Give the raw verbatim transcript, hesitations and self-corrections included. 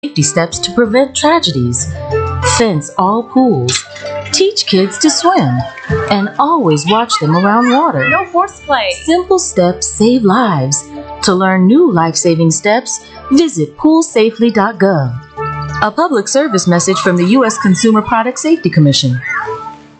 safety steps to prevent tragedies. Fence all pools. Teach kids to swim. And always watch them around water. No horseplay. Simple steps save lives. To learn new life-saving steps, visit pool safely dot gov. A public service message from the U S Consumer Product Safety Commission.